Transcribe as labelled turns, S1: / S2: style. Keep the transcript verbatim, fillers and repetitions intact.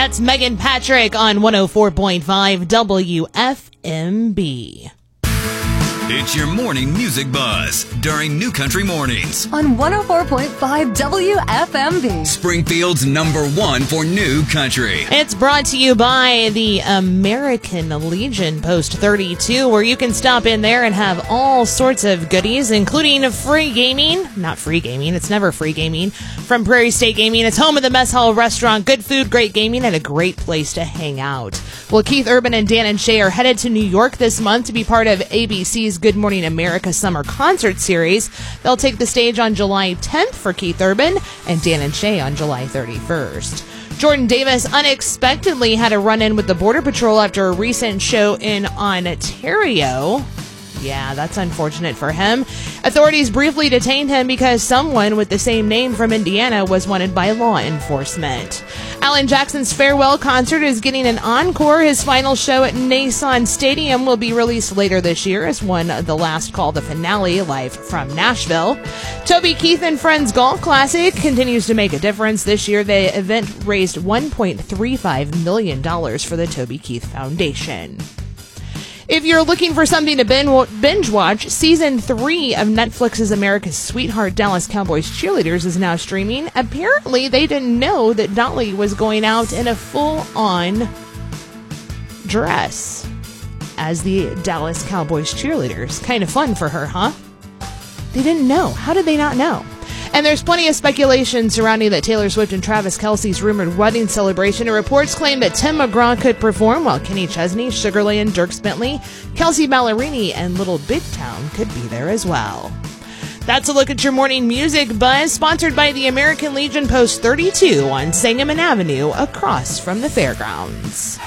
S1: That's Megan Patrick on one oh four point five W F M B.
S2: It's your morning music buzz during New Country Mornings
S3: on one oh four point five W F M B.
S2: Springfield's number one for New Country.
S1: It's brought to you by the American Legion Post thirty-two, where you can stop in there and have all sorts of goodies, including free gaming. Not free gaming. It's never free gaming. From Prairie State Gaming. It's home of the Mess Hall Restaurant. Good food, great gaming, and a great place to hang out. Well, Keith Urban and Dan and Shay are headed to New York this month to be part of A B C's Good Morning America Summer Concert Series. They'll take the stage on July tenth for Keith Urban and Dan and Shay on July thirty-first. Jordan Davis unexpectedly had a run-in with the Border Patrol after a recent show in Ontario. Yeah, that's unfortunate for him. Authorities briefly detained him because someone with the same name from Indiana was wanted by law enforcement. Alan Jackson's farewell concert is getting an encore. His final show at Nissan Stadium will be released later this year as one of the last call, the finale, live from Nashville. Toby Keith and Friends Golf Classic continues to make a difference. This year, the event raised one point three five million dollars for the Toby Keith Foundation. If you're looking for something to binge watch, season three of Netflix's America's Sweetheart Dallas Cowboys Cheerleaders is now streaming. Apparently, they didn't know that Dolly was going out in a full-on dress as the Dallas Cowboys cheerleaders. Kind of fun for her, huh? They didn't know. How did they not know? And there's plenty of speculation surrounding that Taylor Swift and Travis Kelce's rumored wedding celebration. And reports claim that Tim McGraw could perform, while Kenny Chesney, Sugar Land, Dierks Bentley, Kelsey Ballerini, and Little Big Town could be there as well. That's a look at your morning music buzz, sponsored by the American Legion Post thirty-two on Sangamon Avenue across from the fairgrounds.